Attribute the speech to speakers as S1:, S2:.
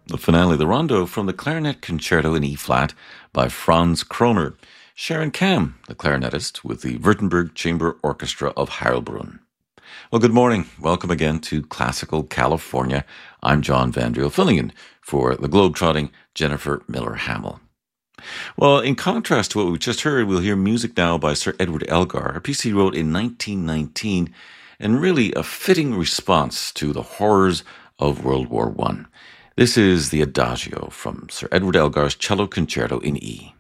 S1: The finale, the rondo from the Clarinet Concerto in E-flat by Franz Kroner. Sharon Kam, the clarinetist with the Württemberg Chamber Orchestra of Heilbronn. Well, good morning. Welcome again to Classical California. I'm John Vandriel, filling in for the globe-trotting Jennifer Miller-Hamill. Well, in contrast to what we just heard, we'll hear music now by Sir Edward Elgar, a piece he wrote in 1919, and really a fitting response to the horrors of World War I. This is the Adagio from Sir Edward Elgar's Cello Concerto in E.